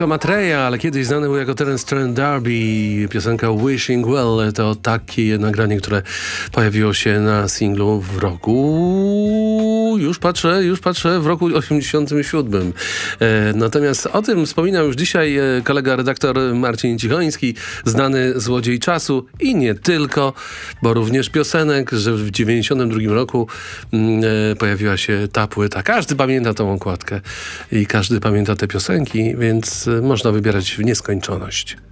Matreya, ale kiedyś znany był jako Terence Trent D'Arby. Piosenka Wishing Well to takie nagranie, które pojawiło się na singlu w roku... Już patrzę, w roku 87. Natomiast o tym wspominał już dzisiaj kolega redaktor Marcin Cichoński, znany złodziej czasu i nie tylko, bo również piosenek, że w 92 roku pojawiła się ta płyta. Każdy pamięta tą okładkę i każdy pamięta te piosenki, więc można wybierać w nieskończoność.